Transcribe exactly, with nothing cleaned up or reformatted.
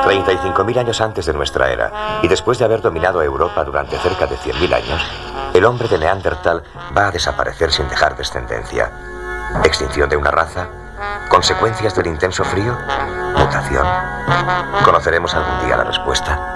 treinta y cinco mil años antes de nuestra era, y después de haber dominado a Europa durante cerca de cien mil años, el hombre de Neandertal va a desaparecer sin dejar descendencia. ¿Extinción de una raza? ¿Consecuencias del intenso frío? ¿Mutación? ¿Conoceremos algún día la respuesta?